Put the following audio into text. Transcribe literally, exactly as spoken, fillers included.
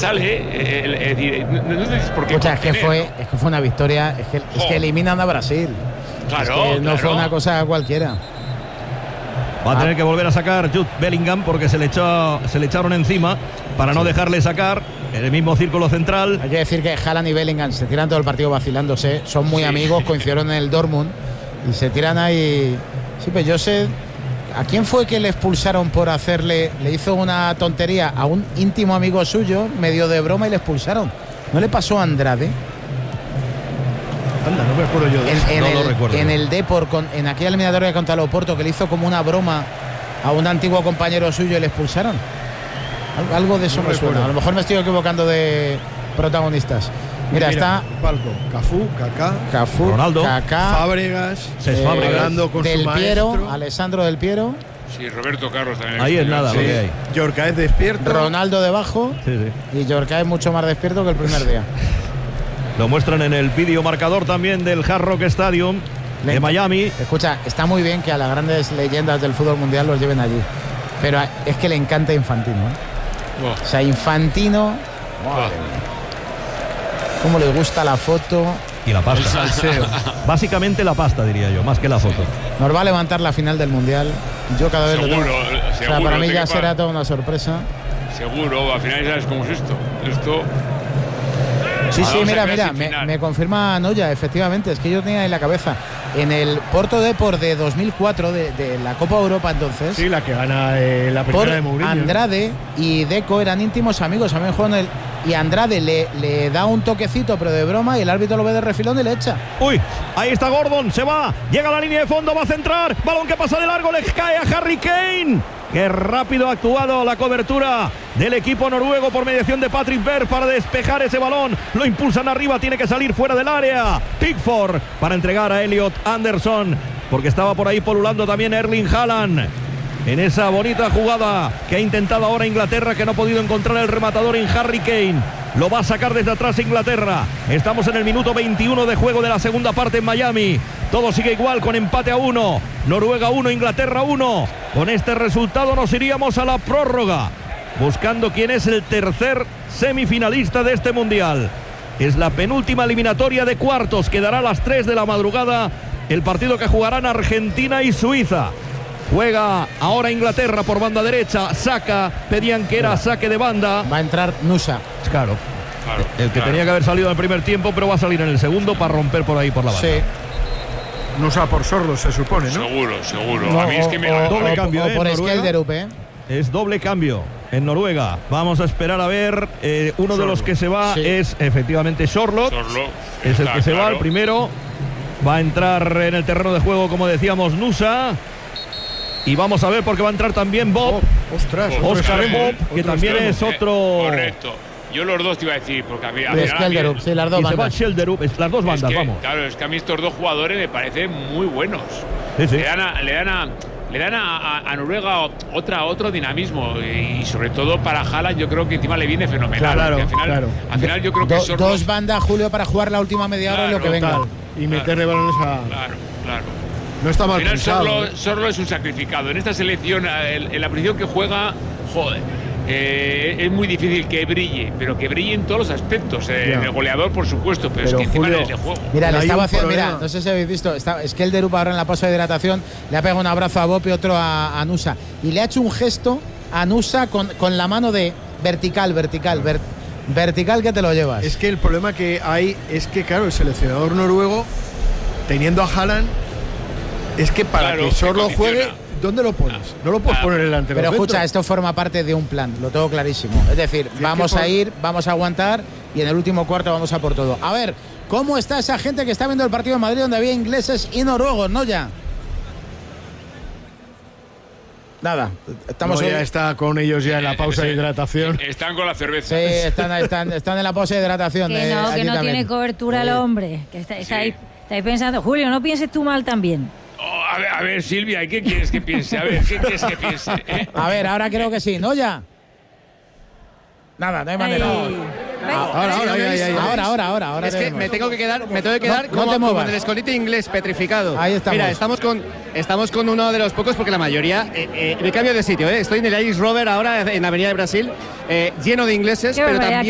sale. Eh, eh, no, no sé por qué. Escucha, es que, fue, es que fue una victoria. Es que, es que eliminan a Brasil. Claro, es que no claro. fue una cosa cualquiera. Va a tener que volver a sacar Jude Bellingham porque se le, echó, se le echaron encima para no dejarle sacar en el mismo círculo central. Hay que decir que Haaland y Bellingham se tiran todo el partido vacilándose. Son muy sí. amigos, coincidieron en el Dortmund y se tiran ahí. Sí, pues yo sé. ¿A quién fue que le expulsaron por hacerle? Le hizo una tontería a un íntimo amigo suyo, medio de broma, y le expulsaron. ¿No le pasó a Andrade? Anda, no me acuerdo yo de en, eso. en no el, lo recuerdo. En el Depor, con, en aquella eliminatoria contra el Oporto, que le hizo como una broma a un antiguo compañero suyo y le expulsaron. Algo, algo de eso no me recuerdo. Suena. A lo mejor me estoy equivocando de protagonistas. Mira, Mira está Palco, Cafú, Kaká, Cafú, Ronaldo, Kaká, Fábregas, eh, hablando con Del su Piero, maestro. Alessandro Del Piero. Sí, Roberto Carlos también. Ahí es nada Sí. lo que hay. Yorcaez despierto. Ronaldo debajo. Sí, sí. Y Yorcaez mucho más despierto que el primer día. Lo muestran en el vídeo marcador también del Hard Rock Stadium de Miami. Escucha, está muy bien que a las grandes leyendas del fútbol mundial los lleven allí. Pero es que le encanta Infantino. ¿eh? Oh. O sea, Infantino. Madre mía. Cómo le gusta la foto. Y la pasta. El salseo. Básicamente la pasta, diría yo, más que la foto. Nos va a levantar la final del mundial. Yo cada vez seguro, lo tengo. seguro, o sea, para mí ya será toda una sorpresa. Seguro, al final sabes cómo es esto. Esto. Sí, sí, mira, mira, me, me confirma Noya, efectivamente, es que yo tenía en la cabeza en el Porto Depor de dos mil cuatro, de, de la Copa Europa entonces. Sí, la que gana eh, la primera por de Mourinho. Andrade y Deco eran íntimos amigos, a mí me juegan el y Andrade le, le da un toquecito, pero de broma, y el árbitro lo ve de refilón y le echa. Uy, ahí está Gordon, se va, llega a la línea de fondo, va a centrar, balón que pasa de largo, le cae a Harry Kane. Qué rápido ha actuado la cobertura del equipo noruego por mediación de Patrick Berg para despejar ese balón. Lo impulsan arriba, tiene que salir fuera del área. Pickford para entregar a Elliot Anderson, porque estaba por ahí polulando también Erling Haaland. En esa bonita jugada que ha intentado ahora Inglaterra, que no ha podido encontrar el rematador en Harry Kane. Lo va a sacar desde atrás Inglaterra. Estamos en el minuto veintiuno de juego de la segunda parte en Miami. Todo sigue igual con empate a uno. Noruega uno, Inglaterra uno. Con este resultado nos iríamos a la prórroga, buscando quién es el tercer semifinalista de este mundial. Es la penúltima eliminatoria de cuartos. Quedará a las tres de la madrugada el partido que jugarán Argentina y Suiza. Juega ahora Inglaterra por banda derecha. Saca, pedían que era saque de banda. Va a entrar Nusa. Claro, claro el que claro. tenía que haber salido en el primer tiempo, pero va a salir en el segundo para romper por ahí por la banda. Sí. Nusa por Sorlo, se supone, ¿no? Seguro, seguro. No, a mí es que me o, doble o, cambio, o ¿eh? por Noruega. Skjelderup, ¿eh? Es doble cambio en Noruega. Vamos a esperar a ver. Eh, uno Sorlo. de los que se va Sí. es efectivamente Sorloth. Sorlo, Es el está, que se claro. va el primero. Va a entrar en el terreno de juego, como decíamos, Nusa. Y vamos a ver porque va a entrar también Bob. Oh, ostras, Bob. Oscar Otro Bob, extremo, que otro también extremo. es otro. Eh, correcto. Yo los dos te iba a decir, porque a mí, a De mí- Skjelderup, sí, las dos Y se va bandas. Skjelderup, es las dos es bandas, que, vamos. Claro, es que a mí estos dos jugadores me parecen muy buenos. Sí, sí. Le dan a, le dan a, le dan a, a- a Noruega otra, otro dinamismo y, sobre todo para Haaland yo creo que encima le viene fenomenal. Claro, porque al final, claro. al final yo creo que Do- Sorlo- dos bandas, Julio, para jugar la última media hora y lo que Claro, venga. Tal. Y meterle balones a. Claro, claro. No está Al mal final pensado. Sorlo, ¿eh? Sorlo es un sacrificado. En esta selección, en, en la posición que juega, joder, eh, es muy difícil que brille, pero que brille en todos los aspectos. Eh, Ya. en el goleador, por supuesto, pero, Pero, es que encima Julio, en ese juego. Mira, le Hay estaba un haciendo, problema. mira, no sé si habéis visto, está Skjelderup ahora en la pausa de hidratación, le ha pegado un abrazo a Bob y otro a, a Nusa. Y le ha hecho un gesto a Nusa con, con la mano de vertical, vertical, ver- vertical que te lo llevas. Es que el problema que hay es que, claro, el seleccionador noruego, teniendo a Haaland, es que para Claro, que Sorlo se juegue, condiciona. ¿dónde lo pones? No lo puedes Ah. poner delante. Pero escucha, esto forma parte de un plan, lo tengo clarísimo. Es decir, que vamos por- a ir, vamos a aguantar y en el último cuarto vamos a por todo. A ver, ¿cómo está esa gente que está viendo el partido en Madrid donde había ingleses y noruegos, no ya? Nada, estamos No, hoy- ya está con ellos ya en la pausa Eh, de sí. hidratación. Están con la cerveza. Sí, están, están, están en la pausa de hidratación. Que eh, no, que allí no también. tiene cobertura el hombre. Que está, está Sí. ahí, está ahí pensando. Julio, no pienses tú mal también. Oh, a, ver, a ver, Silvia, ¿qué quieres que piense? A ver, ¿qué quieres que piense? ¿Eh? A ver, ahora creo que sí, ¿no ya? Nada, no hay manera. Ay. Ahora, ahora, ahora, ahora, Ahora, ahora, ahora, ahora. Es que tenemos. me tengo que quedar, me tengo que quedar No- no como, te como muevas. en el escondite inglés petrificado. Ahí estamos. Mira, estamos con, estamos con uno de los pocos porque la mayoría. Eh, eh, me cambio de sitio, ¿eh? Estoy en el Irish Rover ahora en la Avenida de Brasil, eh, lleno de ingleses, Qué pero barbaridad, también.